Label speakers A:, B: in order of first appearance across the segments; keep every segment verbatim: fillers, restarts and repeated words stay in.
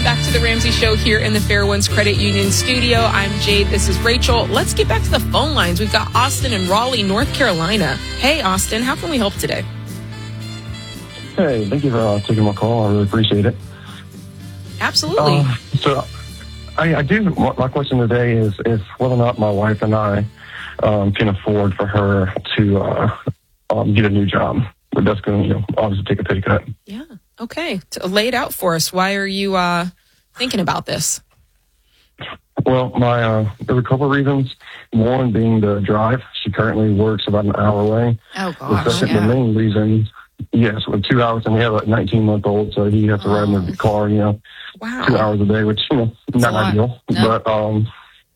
A: Back to the Ramsey Show here in the Fairwinds Credit Union studio. I'm Jade. This is Rachel. Let's get back to the phone lines. We've got Austin in Raleigh, North Carolina. Hey, Austin, how can we help today?
B: Hey, thank you for uh, taking my call. I really appreciate it.
A: Absolutely.
B: Uh, so, I, I do. My question today is is whether or not my wife and I um, can afford for her to uh, um, get a new job. But that's going to, you know, obviously take a pay cut.
A: Yeah. Okay. To lay it out for us. Why are you uh, thinking about this?
B: Well, my uh, there's a couple of reasons. One being the drive. She currently works about an hour away.
A: Oh gosh.
B: The, second,
A: yeah.
B: the main reason, yes, with two hours, and we have a nineteen month old, so he has to
A: oh.
B: ride in the car, you know,
A: wow.
B: two hours a day, which you know,
A: That's
B: not ideal.
A: No.
B: But um,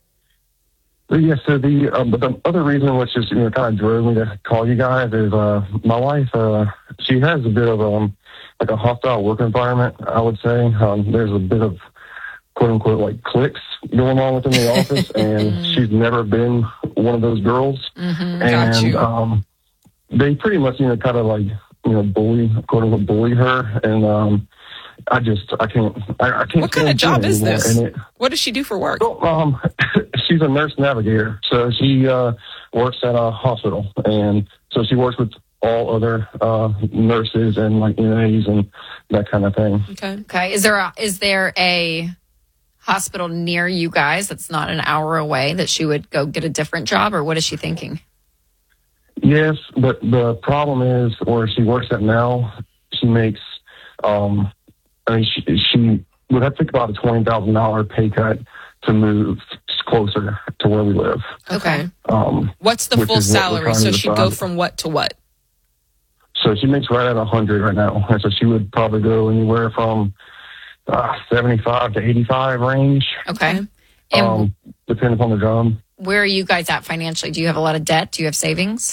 B: but yeah. So the um, but the other reason, which is you know kind of drove me to call you guys, is uh, my wife. Uh, she has a bit of um like a hostile work environment. I would say um, there's a bit of quote unquote like cliques going on within the office, and she's never been one of those girls.
A: Mm-hmm.
B: And
A: Got you.
B: um, they pretty much you know kind of like you know bully quote unquote bully her, and um, I just I can't I, I can't.
A: What kind of job is this?
B: It,
A: what does she do for work?
B: well, um, she's a nurse navigator, so she uh, works at a hospital, and so she works with all other uh, nurses and like N As and that kind of thing.
A: Okay.
C: Okay. Is there a, is there a hospital near you guys that's not an hour away that she would go get a different job, or what is she thinking?
B: Yes, but the problem is where she works at now, she makes, um, I mean, she, she would have to think about a twenty thousand dollars pay cut to move closer to where we live.
A: Okay.
B: Um,
A: What's the
B: which
A: full
B: is what we're
A: salary?
B: trying
A: So
B: to
A: she'd go
B: decide.
A: from what to what?
B: So she makes right at one hundred right now. And so she would probably go anywhere from uh, seventy-five to eighty-five range,
C: Okay. And
B: um, depending upon the job.
C: where are you guys at financially? Do you have a lot of debt? Do you have savings?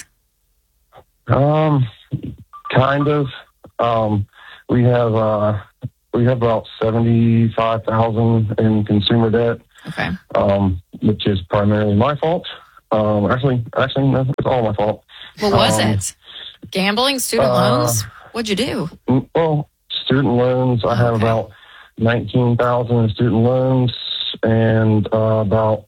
B: Um, kind of. Um, we have uh, we have about seventy-five thousand in consumer debt,
C: Okay.
B: um, which is primarily my fault. Um, actually, actually, no, it's all my fault.
C: What was
B: Um,
C: it? Gambling, student
B: uh,
C: loans? What'd you do?
B: Mm, Well, student loans. I have
C: Okay.
B: about nineteen thousand in student loans, and uh, about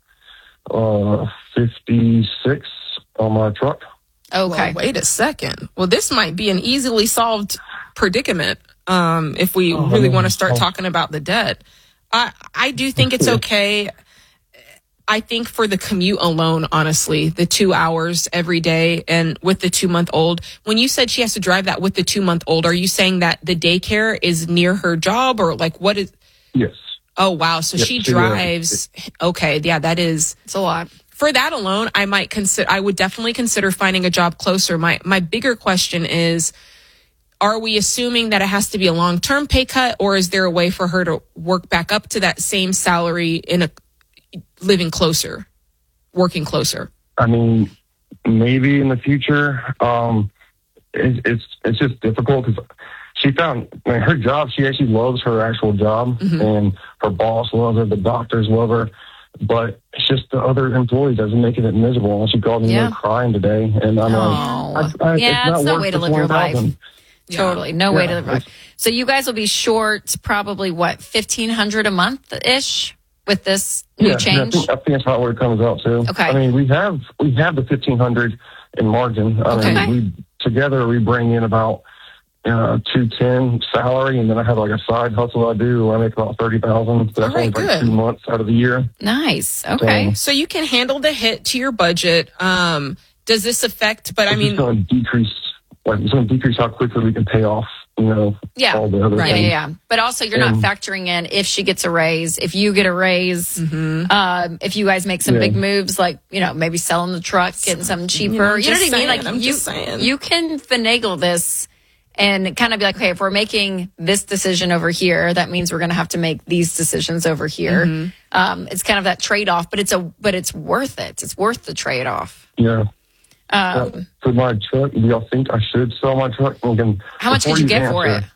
B: uh, fifty-six on my truck.
C: Okay.
A: Well, wait a second. Well, this might be an easily solved predicament um, if we
B: Oh,
A: really
B: no.
A: want to start
B: Oh.
A: talking about the debt. I I do think it's okay. I think for the commute alone, honestly, the two hours every day and with the two month old, when you said she has to drive that with the two month old, are you saying that the daycare is near her job or like what is?
B: Yes.
A: Oh, wow. So
B: Yep,
A: she
B: she
A: drives. Okay. Yeah, that is.
C: It's a lot.
A: For that alone, I might consider, I would definitely consider finding a job closer. My, my bigger question is, are we assuming that it has to be a long-term pay cut or is there a way for her to work back up to that same salary in a living closer, working closer?
B: I mean, maybe in the future. Um, it, it's it's just difficult because she found I mean, her job. She actually loves her actual job,
A: Mm-hmm.
B: and her boss loves her. The doctors love her, but it's just the other employees doesn't make it miserable. And she called me
C: Yeah.
B: crying today, and I'm
C: Oh.
B: like, I, I,
C: Yeah,
B: it's
C: it's
B: not
C: no
B: worth
C: way to
B: the
C: live your life.
B: twenty thousand.
A: Yeah.
C: Totally. No way
B: Yeah,
C: to live your life.
B: it's-
C: So you guys will be short probably what, fifteen hundred a month ish with this new
B: Yeah,
C: change?
B: I think, I think that's about where it comes out to.
C: Okay.
B: I mean, we have we have the fifteen hundred in margin. I
C: Okay.
B: mean, we together we bring in about uh, two ten salary, and then I have like a side hustle I do. Where I make about thirty thousand. So that's
A: All right,
B: only like
A: good.
B: two months out of the year.
C: Nice. Okay.
A: So you can handle the hit to your budget. Um, does this affect, but I
B: It's
A: mean,
B: going to decrease. Like it's going to decrease how quickly we can pay off. You know,
C: Yeah.
B: all the other
C: Yeah,
B: things.
C: yeah, yeah. But also, you're not
B: Um,
C: factoring in if she gets a raise, if you get a raise,
A: Mm-hmm.
C: um, if you guys make some
B: Yeah.
C: big moves, like you know, maybe selling the truck, getting something cheaper.
A: You know,
C: You know,
A: just
C: what I mean?
A: saying,
C: Like
A: I'm
C: you,
A: just saying.
C: you can finagle this and kind of be like, okay, if we're making this decision over here, that means we're going to have to make these decisions over here.
A: Mm-hmm.
C: Um, it's kind of that trade off, but it's a, but it's worth it. It's worth the trade off.
B: Yeah.
C: Um,
B: Uh, for my truck, do y'all think I should sell my truck? And can-
C: how much
B: before
C: did you get for it?
B: answer,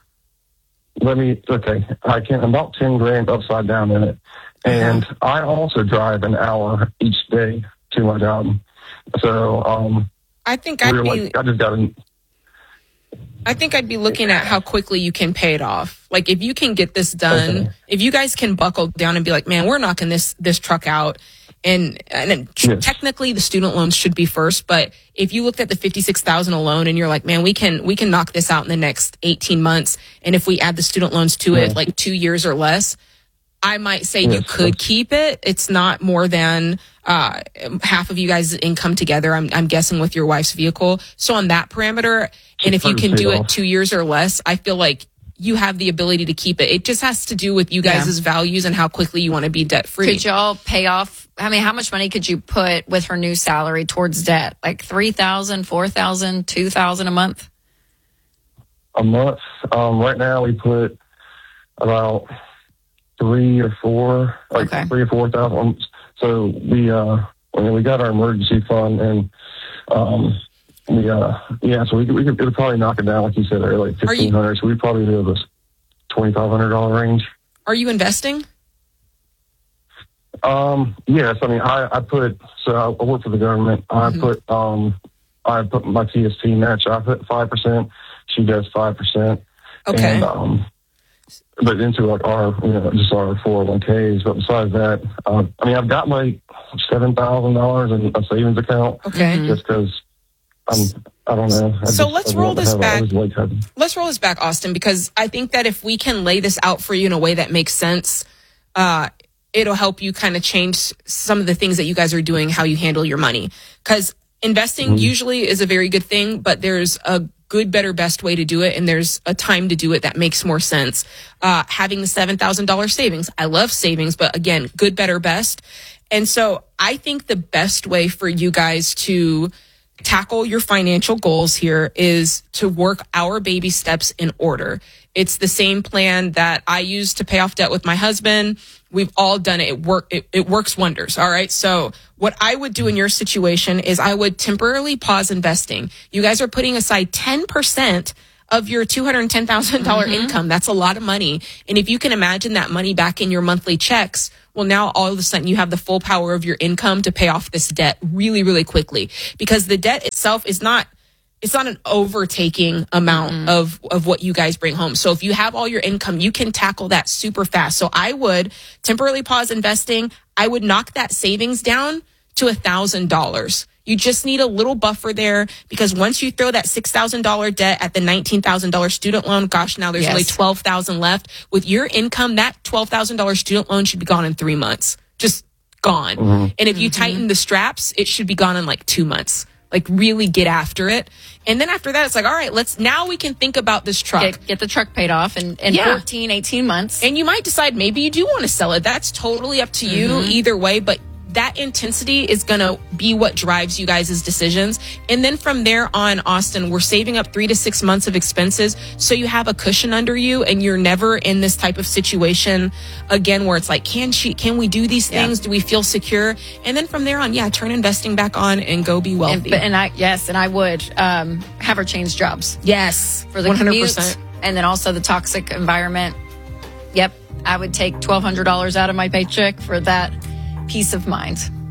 B: Let me, okay, I can, about ten grand upside down in it. And
C: Uh-huh.
B: I also drive an hour each day to my job. So, um,
A: I think I'd
B: we're
A: be,
B: like, I just got to,
A: I think I'd be looking at how quickly you can pay it off. Like if you can get this done,
B: Okay.
A: if you guys can buckle down and be like, man, we're knocking this this truck out. And, and then
B: Yes.
A: technically the student loans should be first, but if you looked at the fifty-six thousand alone and you're like, man, we can, we can knock this out in the next eighteen months. And if we add the student loans to it,
B: Yeah.
A: like two years or less, I might say you
B: Yes,
A: could
B: yes.
A: keep it. It's not more than, uh, half of you guys' income together. I'm, I'm guessing with your wife's vehicle. So on that parameter, and if you can do it two years or less, I feel like you have the ability to keep it. It just has to do with you guys'
C: Yeah.
A: values and how quickly you want to be debt free.
C: Could y'all pay off? I mean, how much money could you put with her new salary towards debt? Like three thousand, four thousand, two thousand a month?
B: A month. Um, right now we put about three or four, like
C: Okay.
B: three or four thousand. So we, uh, I mean, we got our emergency fund and, um, we, uh, yeah, so we could, we could, it'll probably knock it down, like you said, earlier, like
A: Are you-
B: fifteen hundred. So we'd probably do this twenty-five hundred dollar range.
A: Are you investing?
B: Um, yes, I mean, I, I put, so I I work for the government. I
A: Mhm.
B: put, um, I put my T S T match. I put five percent. She does five percent.
A: Okay.
B: And, um, but into like our, you know, just our four oh one Ks. But besides that, uh, I mean, I've got like seven thousand dollars in a savings account
A: Okay.
C: Mhm.
B: just because I'm, I don't know. I
A: So
B: just-
A: let's
B: I
A: roll
B: want to
A: this
B: have a-
A: back.
B: I just like having-
A: Let's roll this back, Austin, because I think that if we can lay this out for you in a way that makes sense, uh, it'll help you kind of change some of the things that you guys are doing, how you handle your money. Because investing usually is a very good thing, but there's a good, better, best way to do it. And there's a time to do it that makes more sense. Uh, having the seven thousand dollars savings. I love savings, but again, good, better, best. And so I think the best way for you guys to tackle your financial goals here is to work our baby steps in order. It's the same plan that I use to pay off debt with my husband. We've all done it. It work. It, it works wonders. All right. So what I would do in your situation is I would temporarily pause investing. You guys are putting aside ten percent of your two hundred ten thousand dollars
C: Mm-hmm.
A: income. That's a lot of money. And if you can imagine that money back in your monthly checks, well, now all of a sudden you have the full power of your income to pay off this debt really, really quickly, because the debt itself is not, it's not an overtaking amount
C: Mm-hmm.
A: of, of what you guys bring home. So if you have all your income, you can tackle that super fast. So I would temporarily pause investing. I would knock that savings down to a thousand dollars. You just need a little buffer there, because once you throw that six thousand dollars debt at the nineteen thousand dollars student loan, gosh, now there's
C: Yes.
A: only twelve thousand dollars left. With your income, that twelve thousand dollars student loan should be gone in three months. Just gone. And if you tighten the straps, it should be gone in like two months. Like really get after it. And then after that, it's like, all right, let's, now we can think about this truck.
C: Get, get the truck paid off in, in
A: Yeah.
C: fourteen, eighteen months.
A: And you might decide maybe you do want to sell it. That's totally up to you either way. But that intensity is going to be what drives you guys' decisions. And then from there on, Austin, we're saving up three to six months of expenses. So you have a cushion under you and you're never in this type of situation again, where it's like, can she, can we do these things?
C: Yeah.
A: Do we feel secure? And then from there on, yeah, turn investing back on and go be
C: and,
A: wealthy.
C: but, and I, yes, and I would um, have her change jobs
A: yes,
C: for the
A: one hundred
C: commute
A: percent.
C: and then also the toxic environment. Yep. I would take twelve hundred dollars out of my paycheck for that peace of mind.